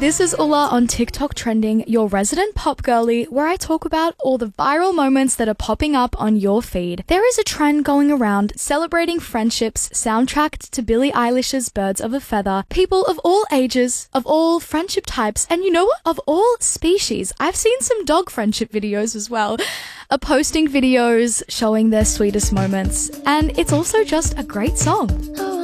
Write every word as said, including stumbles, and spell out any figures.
this is Ulla on TikTok Trending, your resident pop girly, where I talk about all the viral moments that are popping up on your feed. There is a trend going around celebrating friendships soundtracked to Billie Eilish's Birds of a Feather. People of all ages, of all friendship types, and you know what? Of all species. I've seen some dog friendship videos as well, are posting videos showing their sweetest moments, and it's also just a great song.